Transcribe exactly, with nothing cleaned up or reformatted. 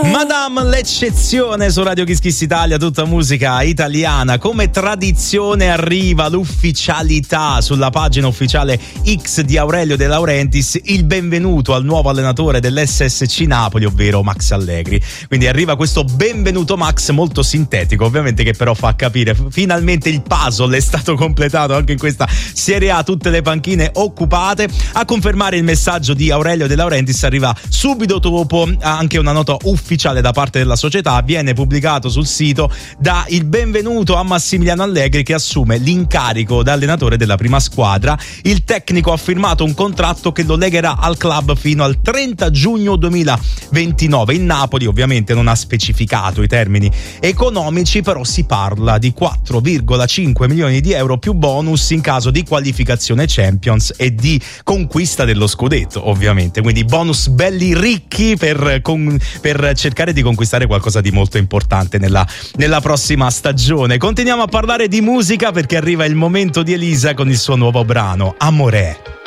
Madame l'eccezione su Radio Kiss Kiss Italia, tutta musica italiana. Come tradizione arriva l'ufficialità sulla pagina ufficiale X di Aurelio De Laurentiis, il benvenuto al nuovo allenatore dell'S S C Napoli, ovvero Max Allegri. Quindi arriva questo benvenuto Max molto sintetico, ovviamente, che però fa capire finalmente il puzzle è stato completato anche in questa Serie A, tutte le panchine occupate. A confermare il messaggio di Aurelio De Laurentiis arriva subito dopo anche una nota ufficiale da parte della società. Viene pubblicato sul sito da il benvenuto a Massimiliano Allegri, che assume l'incarico da allenatore della prima squadra. Il tecnico ha firmato un contratto che lo legherà al club fino al trenta giugno duemilaventinove. Il Napoli ovviamente non ha specificato i termini economici, però si parla di quattro virgola cinque milioni di euro più bonus in caso di qualificazione Champions e di conquista dello scudetto, ovviamente. Quindi bonus belli ricchi per, con, per cercare di conquistare qualcosa di molto importante nella, nella prossima stagione. Continuiamo a parlare di musica perché arriva il momento di Elisa con il suo nuovo brano Amore.